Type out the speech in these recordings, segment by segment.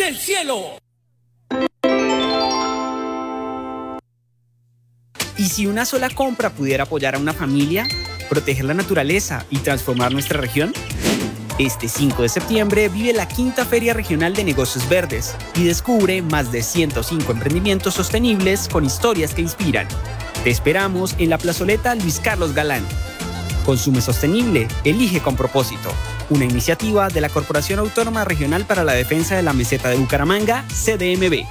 el cielo. ¿Y si una sola compra pudiera apoyar a una familia, proteger la naturaleza y transformar nuestra región? Este 5 de septiembre vive la quinta Feria Regional de Negocios Verdes y descubre más de 105 emprendimientos sostenibles con historias que inspiran. Te esperamos en la plazoleta Luis Carlos Galán. Consume sostenible, elige con propósito. Una iniciativa de la Corporación Autónoma Regional para la Defensa de la Meseta de Bucaramanga, CDMB.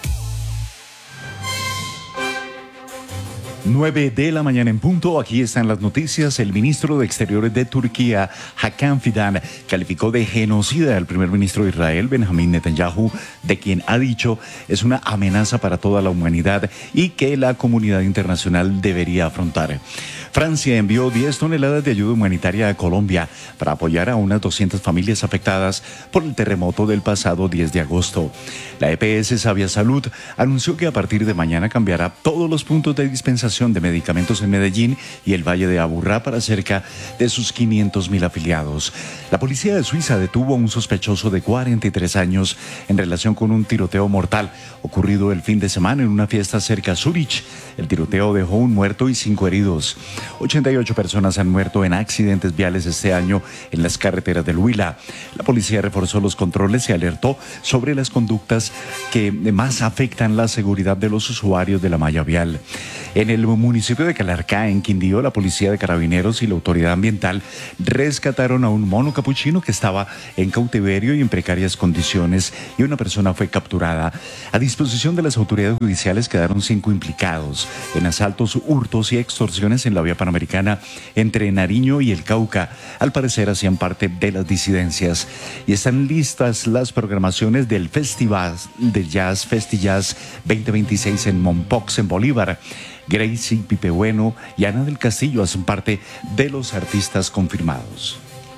9 de la mañana en punto, aquí están las noticias. El ministro de Exteriores de Turquía, Hakan Fidan, calificó de genocida al primer ministro de Israel, Benjamín Netanyahu, de quien ha dicho es una amenaza para toda la humanidad y que la comunidad internacional debería afrontar. Francia envió 10 toneladas de ayuda humanitaria a Colombia para apoyar a unas 200 familias afectadas por el terremoto del pasado 10 de agosto. La EPS Sabia Salud anunció que a partir de mañana cambiará todos los puntos de dispensación de medicamentos en Medellín y el Valle de Aburrá para cerca de sus 500.000 afiliados. La policía de Suiza detuvo a un sospechoso de 43 años en relación con un tiroteo mortal ocurrido el fin de semana en una fiesta cerca a Zúrich. El tiroteo dejó un muerto y 5 heridos. 88 personas han muerto en accidentes viales este año en las carreteras del Huila. La policía reforzó los controles y alertó sobre las conductas que más afectan la seguridad de los usuarios de la malla vial. En el municipio de Calarcá, en Quindío, la policía de Carabineros y la autoridad ambiental rescataron a un mono capuchino que estaba en cautiverio y en precarias condiciones y una persona fue capturada. A disposición de las autoridades judiciales quedaron 5 implicados en asaltos, hurtos y extorsiones en la vía panamericana entre Nariño y el Cauca. Al parecer hacían parte de las disidencias. Y están listas las programaciones del Festival de Jazz, FestiJazz 2026 en Mompox, en Bolívar. Gracie, Pipe Bueno y Ana del Castillo hacen parte de los artistas confirmados.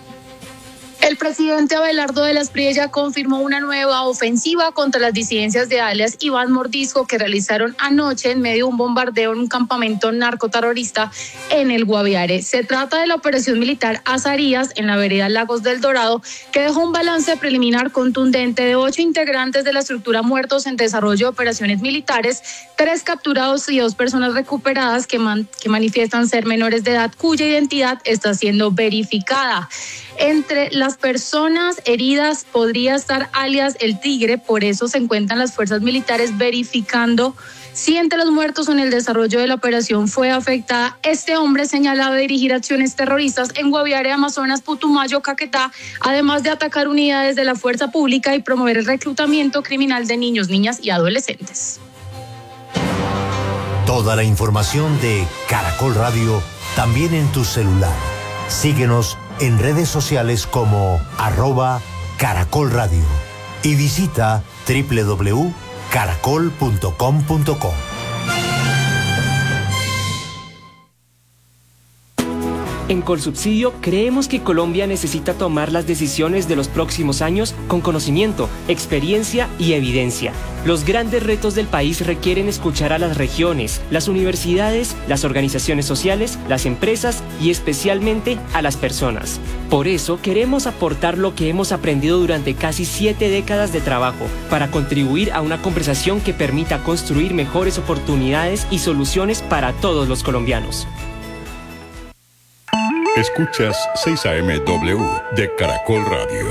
El presidente Abelardo de las Priella confirmó una nueva ofensiva contra las disidencias de alias Iván Mordisco que realizaron anoche en medio de un bombardeo en un campamento narcoterrorista en el Guaviare. Se trata de la operación militar Azarías en la vereda Lagos del Dorado, que dejó un balance preliminar contundente de 8 integrantes de la estructura muertos en desarrollo de operaciones militares, 3 capturados y 2 personas recuperadas que manifiestan ser menores de edad cuya identidad está siendo verificada. Entre las personas heridas podría estar alias El Tigre, por eso se encuentran las fuerzas militares verificando si entre los muertos o en el desarrollo de la operación fue afectada este hombre señalado de dirigir acciones terroristas en Guaviare, Amazonas, Putumayo, Caquetá, además de atacar unidades de la fuerza pública y promover el reclutamiento criminal de niños, niñas y adolescentes. Toda la información de Caracol Radio también en tu celular. Síguenos en redes sociales como @Caracol Radio y visita www.caracol.com.co. En Colsubsidio creemos que Colombia necesita tomar las decisiones de los próximos años con conocimiento, experiencia y evidencia. Los grandes retos del país requieren escuchar a las regiones, las universidades, las organizaciones sociales, las empresas y especialmente a las personas. Por eso queremos aportar lo que hemos aprendido durante casi 7 décadas de trabajo para contribuir a una conversación que permita construir mejores oportunidades y soluciones para todos los colombianos. Escuchas 6 AM-W de Caracol Radio.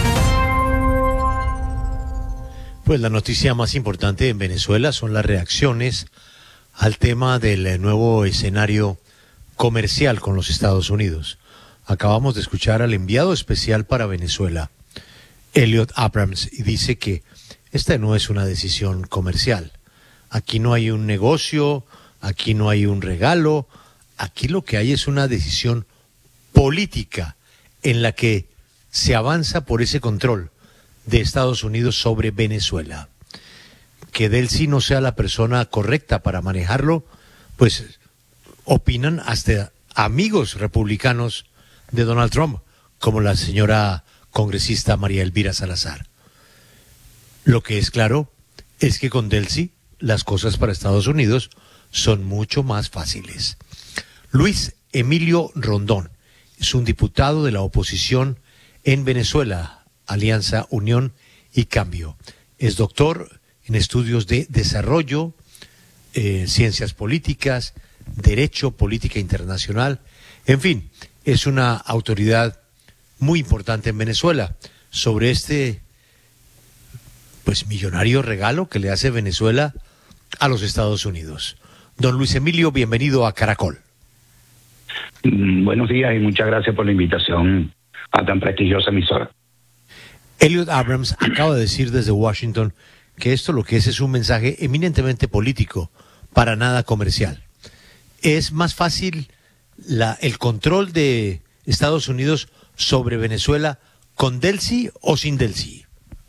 Pues la noticia más importante en Venezuela son las reacciones al tema del nuevo escenario comercial con los Estados Unidos. Acabamos de escuchar al enviado especial para Venezuela, Elliot Abrams, y dice que esta no es una decisión comercial. Aquí no hay un negocio, aquí no hay un regalo, aquí lo que hay es una decisión política en la que se avanza por ese control de Estados Unidos sobre Venezuela. Que Delcy no sea la persona correcta para manejarlo, pues opinan hasta amigos republicanos de Donald Trump, como la señora congresista María Elvira Salazar. Lo que es claro es que con Delcy las cosas para Estados Unidos son mucho más fáciles. Luis Emilio Rondón es un diputado de la oposición en Venezuela, Alianza Unión y Cambio, es doctor en estudios de desarrollo, ciencias políticas, derecho, política internacional, en fin, es una autoridad muy importante en Venezuela sobre este pues millonario regalo que le hace Venezuela a los Estados Unidos. Don Luis Emilio, bienvenido a Caracol. Buenos días y muchas gracias por la invitación a tan prestigiosa emisora. Elliot Abrams acaba de decir desde Washington que esto lo que es un mensaje eminentemente político, para nada comercial. ¿Es más fácil el control de Estados Unidos sobre Venezuela con Delcy o sin Delcy?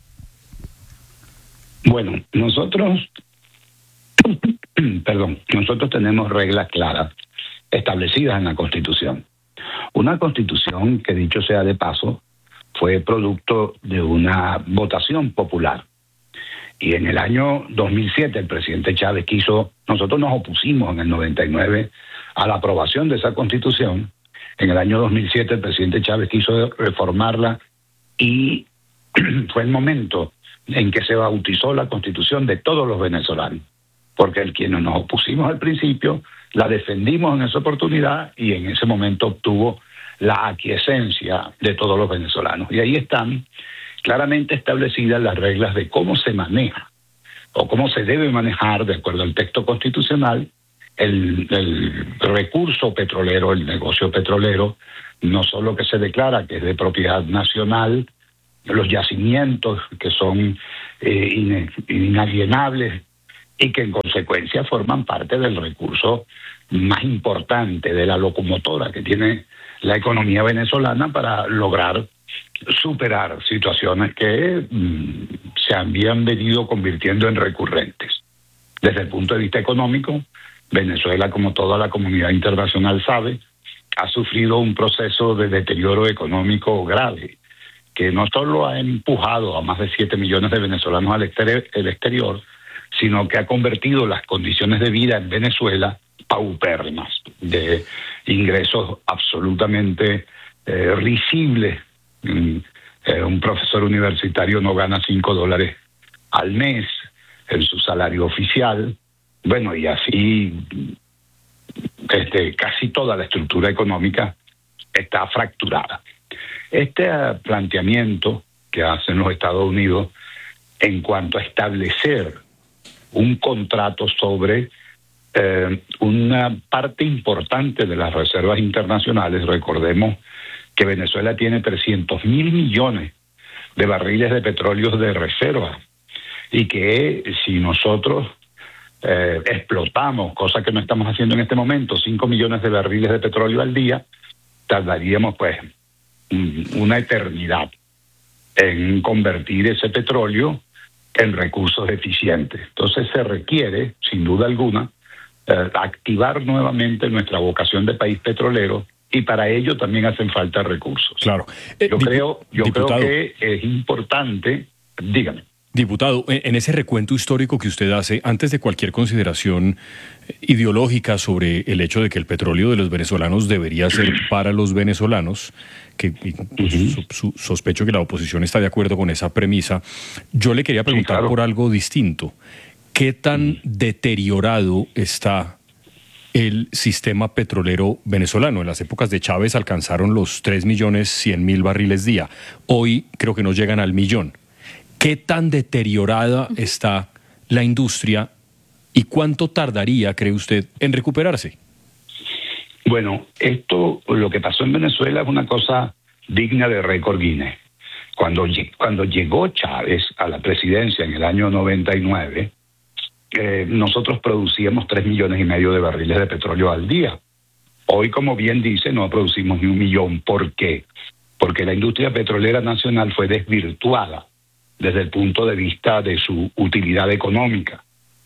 Bueno, nosotros tenemos reglas claras establecidas en la Constitución. Una Constitución que, dicho sea de paso, fue producto de una votación popular. Y en el año 2007 el presidente Chávez nosotros nos opusimos en el 99 a la aprobación de esa Constitución. En el año 2007 el presidente Chávez quiso reformarla y fue el momento en que se bautizó la Constitución de todos los venezolanos, porque quienes nos opusimos al principio la defendimos en esa oportunidad y en ese momento obtuvo la aquiescencia de todos los venezolanos. Y ahí están claramente establecidas las reglas de cómo se maneja o cómo se debe manejar, de acuerdo al texto constitucional, el recurso petrolero, el negocio petrolero, no solo que se declara que es de propiedad nacional, los yacimientos que son inalienables y que en consecuencia forman parte del recurso más importante, de la locomotora que tiene la economía venezolana para lograr superar situaciones que se habían venido convirtiendo en recurrentes. Desde el punto de vista económico, Venezuela, como toda la comunidad internacional sabe, ha sufrido un proceso de deterioro económico grave, que no solo ha empujado a más de 7 millones de venezolanos al exterior, sino que ha convertido las condiciones de vida en Venezuela paupérrimas, de ingresos absolutamente risibles. Un profesor universitario no gana $5 al mes en su salario oficial. Bueno, y así casi toda la estructura económica está fracturada. Este planteamiento que hacen los Estados Unidos en cuanto a establecer un contrato sobre una parte importante de las reservas internacionales, recordemos que Venezuela tiene 300.000 millones de barriles de petróleo de reserva y que si nosotros explotamos, cosa que no estamos haciendo en este momento, 5 millones de barriles de petróleo al día, tardaríamos pues una eternidad en convertir ese petróleo en recursos eficientes. Entonces se requiere, sin duda alguna, activar nuevamente nuestra vocación de país petrolero, y para ello también hacen falta recursos. Claro. Yo creo que es importante, dígame. Diputado, en ese recuento histórico que usted hace, antes de cualquier consideración ideológica sobre el hecho de que el petróleo de los venezolanos debería ser para los venezolanos, que sospecho que la oposición está de acuerdo con esa premisa, yo le quería preguntar por algo distinto. ¿Qué tan deteriorado está el sistema petrolero venezolano? En las épocas de Chávez alcanzaron los 3.100.000 barriles día. Hoy creo que no llegan al 1.000.000. ¿Qué tan deteriorada está la industria y cuánto tardaría, cree usted, en recuperarse? Bueno, lo que pasó en Venezuela es una cosa digna de récord Guinness. Cuando llegó Chávez a la presidencia en el año 99, nosotros producíamos 3,5 millones de barriles de petróleo al día. Hoy, como bien dice, no producimos ni 1 millón. ¿Por qué? Porque la industria petrolera nacional fue desvirtuada desde el punto de vista de su utilidad económica.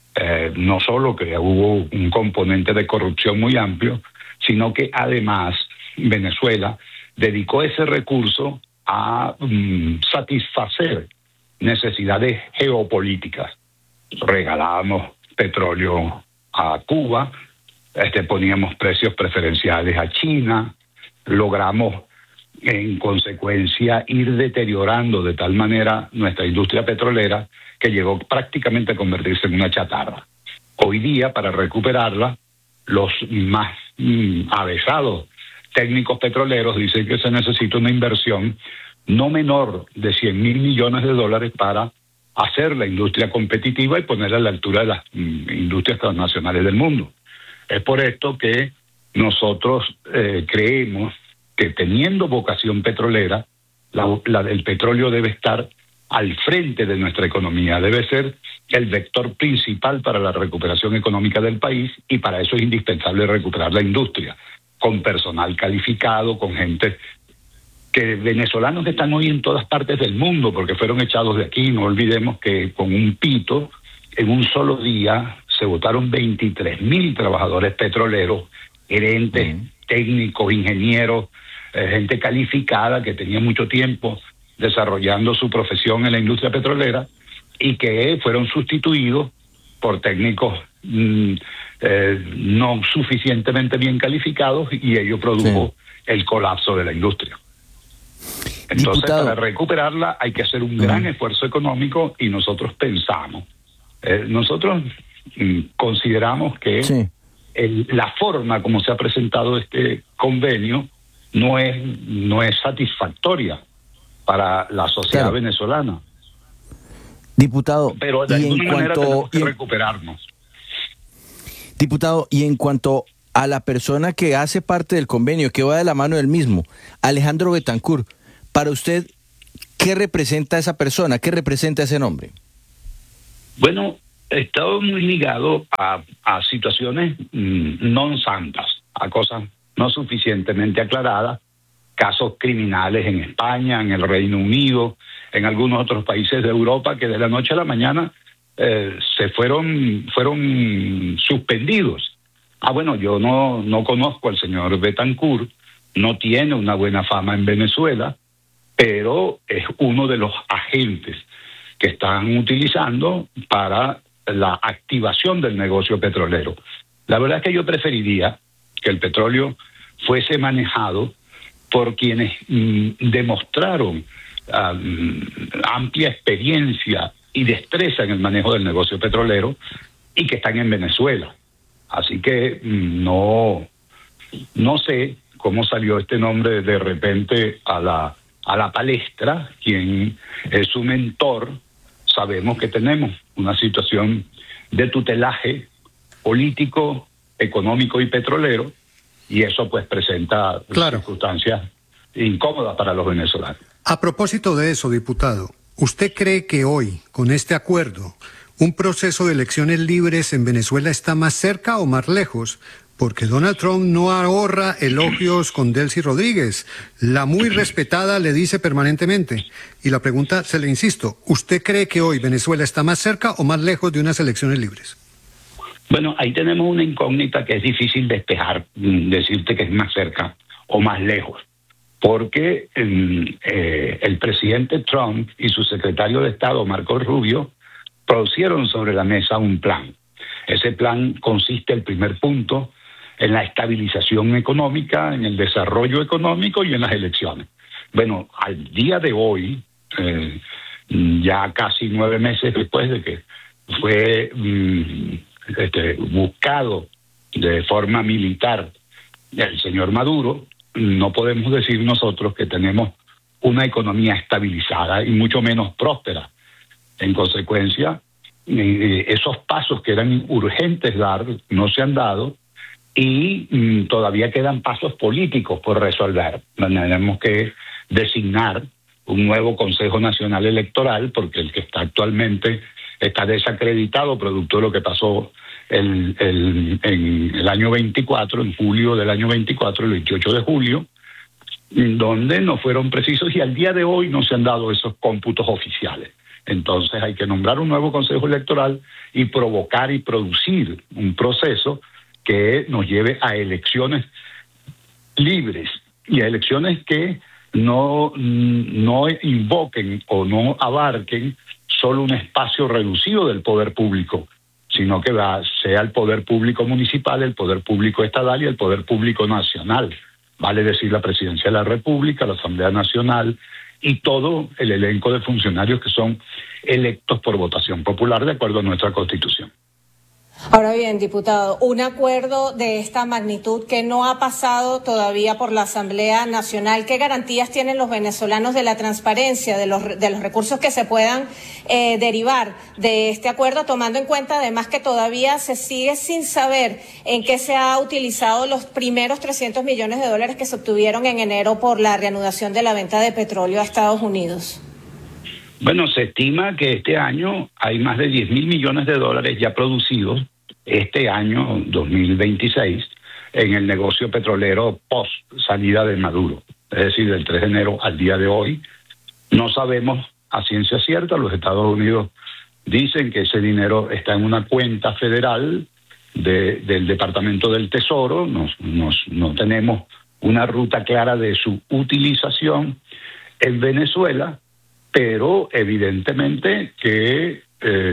No solo que hubo un componente de corrupción muy amplio, sino que además Venezuela dedicó ese recurso a satisfacer necesidades geopolíticas. Regalábamos petróleo a Cuba, poníamos precios preferenciales a China, logramos en consecuencia, ir deteriorando de tal manera nuestra industria petrolera que llegó prácticamente a convertirse en una chatarra. Hoy día, para recuperarla, los más avesados técnicos petroleros dicen que se necesita una inversión no menor de $100.000 millones para hacer la industria competitiva y ponerla a la altura de las industrias transnacionales del mundo. Es por esto que nosotros creemos que, teniendo vocación petrolera, el petróleo debe estar al frente de nuestra economía, debe ser el vector principal para la recuperación económica del país, y para eso es indispensable recuperar la industria, con personal calificado, con gente venezolanos que están hoy en todas partes del mundo porque fueron echados de aquí. No olvidemos que con un pito, en un solo día, se votaron 23.000 trabajadores petroleros, gerentes, técnicos, ingenieros, gente calificada que tenía mucho tiempo desarrollando su profesión en la industria petrolera y que fueron sustituidos por técnicos no suficientemente bien calificados, y ello produjo el colapso de la industria. Entonces, Diputado, para recuperarla hay que hacer un gran esfuerzo económico, y nosotros pensamos, nosotros consideramos que la forma como se ha presentado este convenio no es satisfactoria para la sociedad venezolana. Diputado, pero de alguna manera tenemos que recuperarnos. Diputado, y en cuanto a la persona que hace parte del convenio, que va de la mano del mismo, Alejandro Betancur, para usted, ¿qué representa esa persona? ¿Qué representa ese nombre? Bueno, he estado muy ligado a situaciones non santas, a cosas no suficientemente aclaradas, casos criminales en España, en el Reino Unido, en algunos otros países de Europa, que de la noche a la mañana fueron suspendidos. Bueno, yo no conozco al señor Betancur, no tiene una buena fama en Venezuela, pero es uno de los agentes que están utilizando para la activación del negocio petrolero. La verdad es que yo preferiría que el petróleo fuese manejado por quienes demostraron amplia experiencia y destreza en el manejo del negocio petrolero y que están en Venezuela. Así que no sé cómo salió este nombre de repente a la palestra. Quien es su mentor, sabemos que tenemos una situación de tutelaje político, económico y petrolero, y eso pues presenta circunstancias incómodas para los venezolanos. A propósito de eso, diputado, ¿usted cree que hoy, con este acuerdo, un proceso de elecciones libres en Venezuela está más cerca o más lejos? Porque Donald Trump no ahorra elogios con Delcy Rodríguez. La muy respetada le dice permanentemente. Y la pregunta, se le insisto, ¿usted cree que hoy Venezuela está más cerca o más lejos de unas elecciones libres? Bueno, ahí tenemos una incógnita que es difícil despejar, decirte que es más cerca o más lejos. Porque el presidente Trump y su secretario de Estado, Marco Rubio, pusieron sobre la mesa un plan. Ese plan consiste, el primer punto, en la estabilización económica, en el desarrollo económico y en las elecciones. Bueno, al día de hoy, ya casi 9 meses después de que fue buscado de forma militar el señor Maduro, no podemos decir nosotros que tenemos una economía estabilizada y mucho menos próspera. En consecuencia, esos pasos que eran urgentes dar no se han dado, y todavía quedan pasos políticos por resolver. Tenemos que designar un nuevo Consejo Nacional Electoral, porque el que está actualmente está desacreditado producto de lo que pasó en el año 24, en julio del año 24, el 28 de julio, donde no fueron precisos, y al día de hoy no se han dado esos cómputos oficiales. Entonces hay que nombrar un nuevo Consejo Electoral y provocar y producir un proceso que nos lleve a elecciones libres y a elecciones que no invoquen o no abarquen solo un espacio reducido del poder público, sino que sea el poder público municipal, el poder público estatal y el poder público nacional vale decir la Presidencia de la República, la Asamblea Nacional y todo el elenco de funcionarios que son electos por votación popular de acuerdo a nuestra Constitución. Ahora bien, diputado, un acuerdo de esta magnitud que no ha pasado todavía por la Asamblea Nacional, ¿qué garantías tienen los venezolanos de la transparencia, de los recursos que se puedan derivar de este acuerdo, tomando en cuenta además que todavía se sigue sin saber en qué se ha utilizado los primeros $300 millones que se obtuvieron en enero por la reanudación de la venta de petróleo a Estados Unidos? Bueno, se estima que este año hay más de $10.000 millones ya producidos este año 2026 en el negocio petrolero post salida de Maduro, es decir, del 3 de enero al día de hoy. No sabemos a ciencia cierta, los Estados Unidos dicen que ese dinero está en una cuenta federal del Departamento del Tesoro, no tenemos una ruta clara de su utilización en Venezuela, pero evidentemente que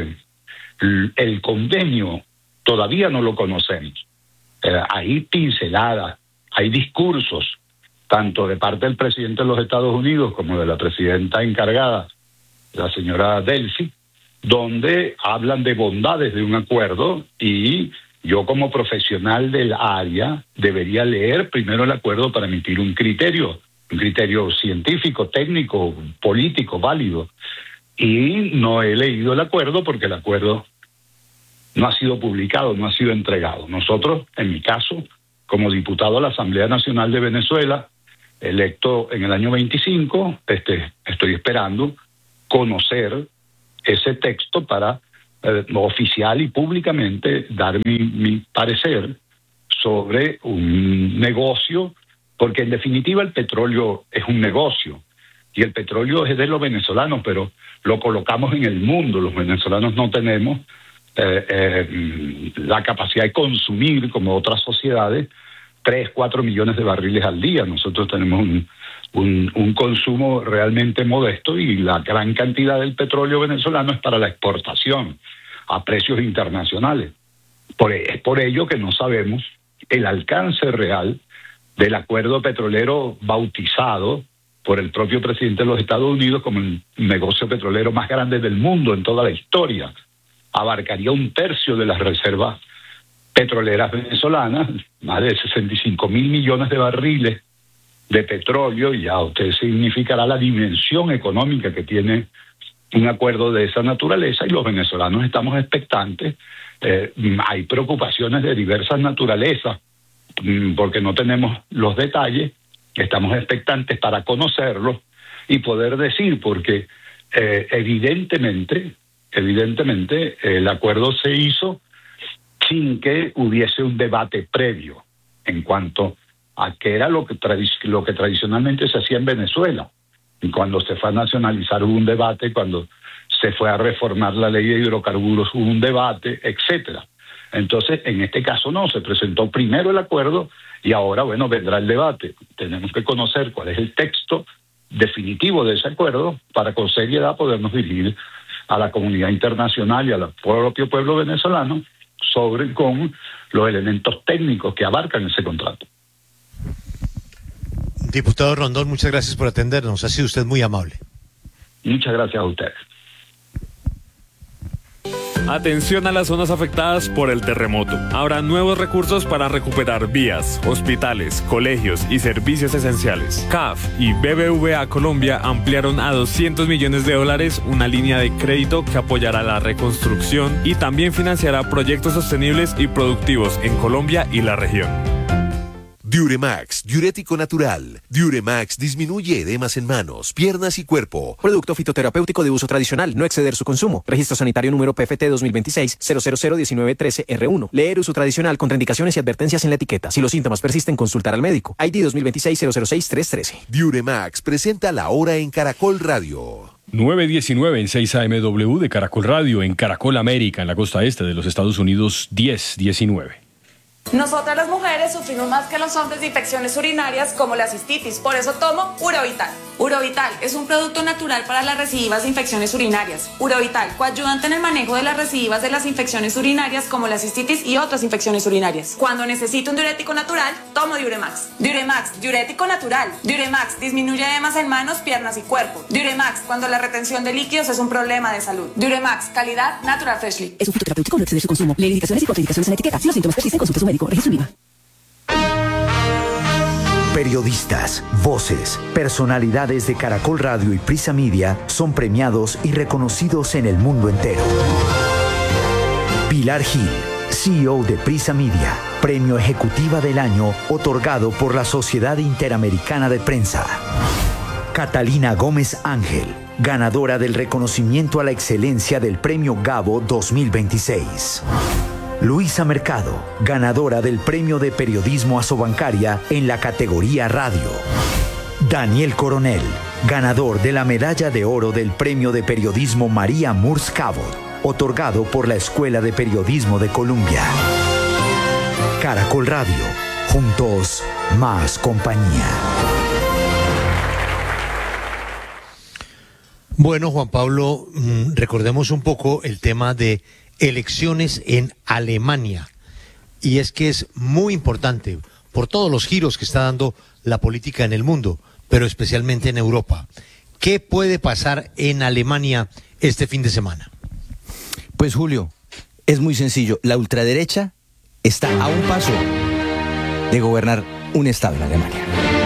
el convenio todavía no lo conocemos. Hay pinceladas, hay discursos, tanto de parte del presidente de los Estados Unidos como de la presidenta encargada, la señora Delphi, donde hablan de bondades de un acuerdo, y yo como profesional del área debería leer primero el acuerdo para emitir un criterio científico, técnico, político, válido. Y no he leído el acuerdo porque el acuerdo no ha sido publicado, no ha sido entregado. Nosotros, en mi caso, como diputado a la Asamblea Nacional de Venezuela, electo en el año 25, estoy esperando conocer ese texto para oficial y públicamente dar mi parecer sobre un negocio, porque en definitiva el petróleo es un negocio y el petróleo es de los venezolanos, pero lo colocamos en el mundo. Los venezolanos no tenemos la capacidad de consumir, como otras sociedades, 3-4 millones de barriles al día. Nosotros tenemos un consumo realmente modesto, y la gran cantidad del petróleo venezolano es para la exportación a precios internacionales. Es por ello que no sabemos el alcance real del acuerdo petrolero bautizado por el propio presidente de los Estados Unidos como el negocio petrolero más grande del mundo en toda la historia. Abarcaría 1/3 de las reservas petroleras venezolanas, más de 65.000 millones de barriles de petróleo, y ya usted significará la dimensión económica que tiene un acuerdo de esa naturaleza, y los venezolanos estamos expectantes. Hay preocupaciones de diversas naturalezas, porque no tenemos los detalles, estamos expectantes para conocerlos y poder decir, porque evidentemente el acuerdo se hizo sin que hubiese un debate previo en cuanto a qué era lo que tradicionalmente se hacía en Venezuela. Y cuando se fue a nacionalizar hubo un debate, cuando se fue a reformar la ley de hidrocarburos hubo un debate, etcétera. Entonces, en este caso no, se presentó primero el acuerdo y ahora, bueno, vendrá el debate. Tenemos que conocer cuál es el texto definitivo de ese acuerdo para con seriedad podernos dirigir a la comunidad internacional y al propio pueblo venezolano con los elementos técnicos que abarcan ese contrato. Diputado Rondón, muchas gracias por atendernos. Ha sido usted muy amable. Muchas gracias a ustedes. Atención a las zonas afectadas por el terremoto. Habrá nuevos recursos para recuperar vías, hospitales, colegios y servicios esenciales. CAF y BBVA Colombia ampliaron a $200 millones una línea de crédito que apoyará la reconstrucción y también financiará proyectos sostenibles y productivos en Colombia y la región. Diuremax, diurético natural. Diuremax disminuye edemas en manos, piernas y cuerpo. Producto fitoterapéutico de uso tradicional, no exceder su consumo. Registro sanitario número PFT 2026-0001913-R1. Leer uso tradicional, contraindicaciones y advertencias en la etiqueta. Si los síntomas persisten, consultar al médico. ID 2026-006-313. Diuremax presenta La Hora en Caracol Radio. 9:19 en 6 AMW de Caracol Radio, en Caracol América, en la costa este de los Estados Unidos, 10:19. Nosotras las mujeres sufrimos más que los hombres de infecciones urinarias como la cistitis, por eso tomo Urovital. Urovital es un producto natural para las recidivas de infecciones urinarias. Urovital, coayudante en el manejo de las recidivas de las infecciones urinarias como la cistitis y otras infecciones urinarias. Cuando necesito un diurético natural, tomo Diuremax. Diuremax, diurético natural. Diuremax disminuye edemas en manos, piernas y cuerpo. Diuremax, cuando la retención de líquidos es un problema de salud. Diuremax, calidad Natural Freshly. Es un fitoterapéutico, no exceder su consumo. Lee indicaciones y contraindicaciones en la etiqueta. Si los síntomas persisten, consulte a su médico. Registro INVIMA. Periodistas, voces, personalidades de Caracol Radio y Prisa Media son premiados y reconocidos en el mundo entero. Pilar Gil, CEO de Prisa Media, Premio Ejecutiva del Año otorgado por la Sociedad Interamericana de Prensa. Catalina Gómez Ángel, ganadora del reconocimiento a la excelencia del Premio Gabo 2026. Luisa Mercado, ganadora del Premio de Periodismo Asobancaria en la categoría Radio. Daniel Coronel, ganador de la Medalla de Oro del Premio de Periodismo María Murs Cabot, otorgado por la Escuela de Periodismo de Columbia. Caracol Radio, juntos, más compañía. Bueno, Juan Pablo, recordemos un poco el tema de elecciones en Alemania. Y es que es muy importante por todos los giros que está dando la política en el mundo, pero especialmente en Europa. ¿Qué puede pasar en Alemania este fin de semana? Pues Julio, es muy sencillo. La ultraderecha está a un paso de gobernar un estado en Alemania.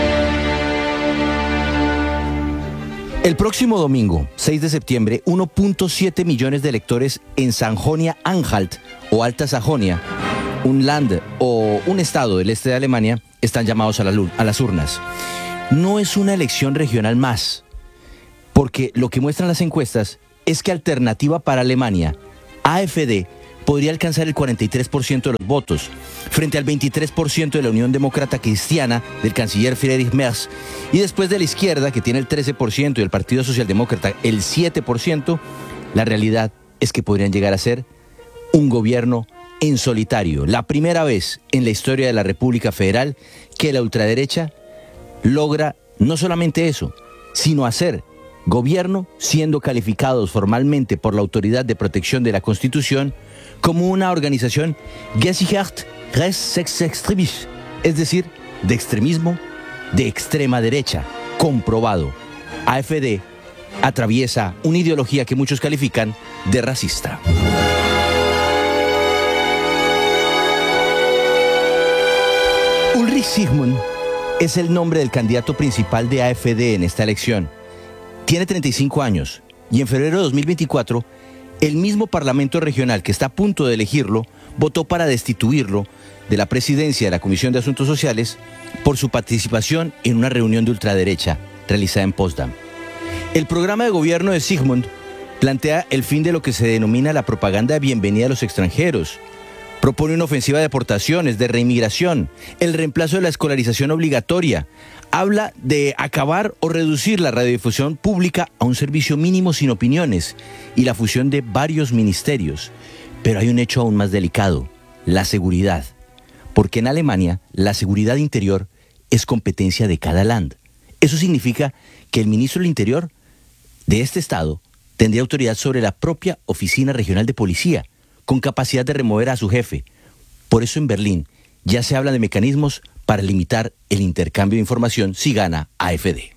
El próximo domingo, 6 de septiembre, 1.7 millones de electores en Sajonia-Anhalt o Alta Sajonia, un land o un estado del este de Alemania, están llamados a las urnas. No es una elección regional más, porque lo que muestran las encuestas es que Alternativa para Alemania, AfD, podría alcanzar el 43% de los votos, frente al 23% de la Unión Demócrata Cristiana del canciller Friedrich Merz, y después de la izquierda, que tiene el 13%, y el Partido Socialdemócrata el 7%, la realidad es que podrían llegar a ser un gobierno en solitario. La primera vez en la historia de la República Federal que la ultraderecha logra no solamente eso, sino hacer gobierno siendo calificados formalmente por la Autoridad de Protección de la Constitución como una organización gesichert rechtsextremis, es decir, de extremismo de extrema derecha, comprobado. AfD atraviesa una ideología que muchos califican de racista. Ulrich Sigmund es el nombre del candidato principal de AfD en esta elección. Tiene 35 años y en febrero de 2024 el mismo Parlamento Regional que está a punto de elegirlo votó para destituirlo de la presidencia de la Comisión de Asuntos Sociales por su participación en una reunión de ultraderecha realizada en Potsdam. El programa de gobierno de Sigmund plantea el fin de lo que se denomina la propaganda de bienvenida a los extranjeros. Propone una ofensiva de deportaciones, de reinmigración, el reemplazo de la escolarización obligatoria. Habla de acabar o reducir la radiodifusión pública a un servicio mínimo sin opiniones y la fusión de varios ministerios. Pero hay un hecho aún más delicado, la seguridad. Porque en Alemania la seguridad interior es competencia de cada land. Eso significa que el ministro del Interior de este estado tendría autoridad sobre la propia Oficina Regional de Policía, con capacidad de remover a su jefe. Por eso en Berlín ya se habla de mecanismos para limitar el intercambio de información si gana AfD.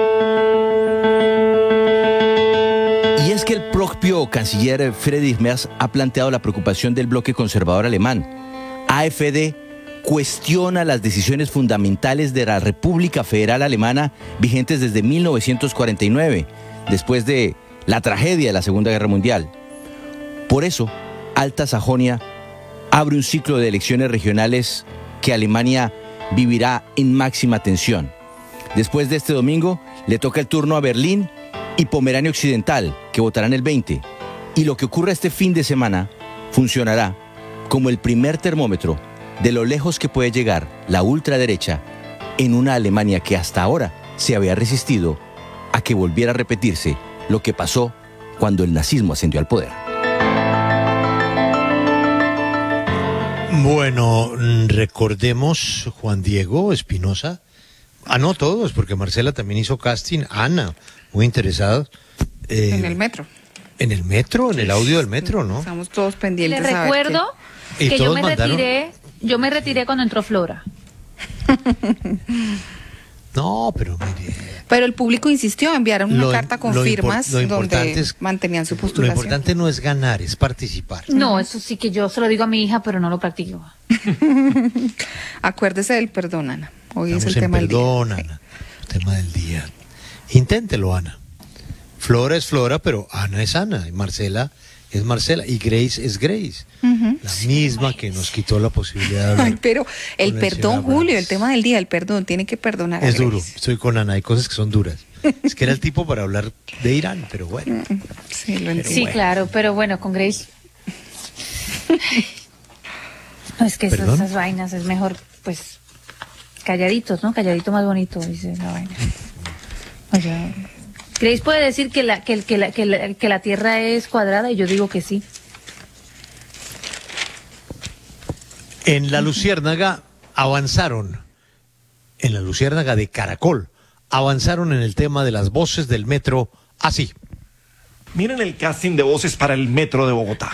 Y es que el propio canciller Friedrich Merz ha planteado la preocupación del bloque conservador alemán. AfD cuestiona las decisiones fundamentales de la República Federal Alemana vigentes desde 1949, después de la tragedia de la Segunda Guerra Mundial. Por eso, Alta Sajonia abre un ciclo de elecciones regionales que Alemania vivirá en máxima tensión. Después de este domingo, le toca el turno a Berlín y Pomerania Occidental, que votarán el 20. Y lo que ocurra este fin de semana funcionará como el primer termómetro de lo lejos que puede llegar la ultraderecha en una Alemania que hasta ahora se había resistido a que volviera a repetirse lo que pasó cuando el nazismo ascendió al poder. Bueno, recordemos Juan Diego Espinosa. No todos, porque Marcela también hizo casting. Ana, muy interesada. En el metro. En el metro, en el audio del metro, ¿no? Estamos todos pendientes. Les recuerdo que yo me retiré cuando entró Flora. No, pero mire. Pero el público insistió, enviaron una carta con firmas donde mantenían su postulación. Lo importante no es ganar, es participar. No, eso sí que yo se lo digo a mi hija, pero no lo practico. Acuérdese del perdón, Ana. Hoy Estamos es el tema del día. Perdón, Ana. El tema del día. Inténtelo, Ana. Flora es Flora, pero Ana es Ana. Y Marcela es Marcela. Y Grace es Grace. La misma que nos quitó la posibilidad de hablar. Ay, pero el perdón, Julio, el tema del día, el perdón, tiene que perdonar. Es duro, estoy con Ana, hay cosas que son duras. Es que era el tipo para hablar de Irán, pero bueno. Sí, lo entiendo. Sí, claro, pero bueno, con Grace. No, es que esas vainas es mejor, pues, calladitos, ¿no? Calladito más bonito, dice la vaina. Oye, Grace puede decir que la Tierra es cuadrada y yo digo que sí. En la Luciérnaga avanzaron, en la Luciérnaga de Caracol, avanzaron en el tema de las voces del metro así. Miren el casting de voces para el metro de Bogotá.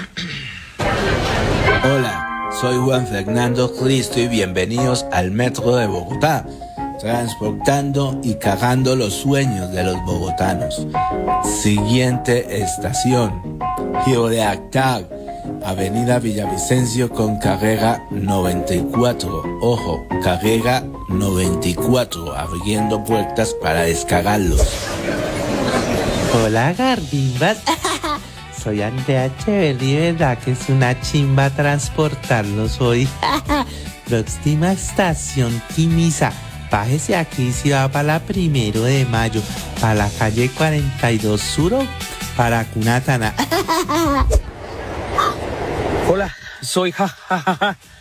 Hola, soy Juan Fernando Cristo y bienvenidos al metro de Bogotá, transportando y cagando los sueños de los bogotanos. Siguiente estación, Giro de Actar, Avenida Villavicencio con carrera 94. Ojo, carrera 94, abriendo puertas para descargarlos. Hola, garbimbas. Soy Andrea Echeverri, ¿verdad que es una chimba transportarlos hoy? Próxima estación, Quimisa. Bájese aquí si va para la 1 de mayo, para la calle 42 Sur, para Cunatana. Hola, soy